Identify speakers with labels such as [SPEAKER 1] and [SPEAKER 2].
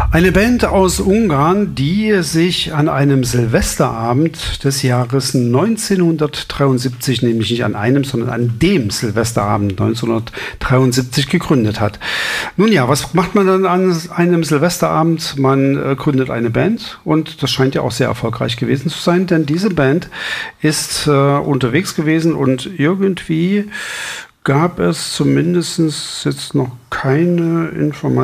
[SPEAKER 1] Eine Band aus Ungarn, die sich an einem Silvesterabend des Jahres 1973, nämlich nicht an einem, sondern an dem Silvesterabend 1973 gegründet hat. Nun ja, was macht man dann an einem Silvesterabend? Man gründet eine Band und das scheint ja auch sehr erfolgreich gewesen zu sein, denn diese Band ist unterwegs gewesen und irgendwie gab es zumindest jetzt noch keine Informationen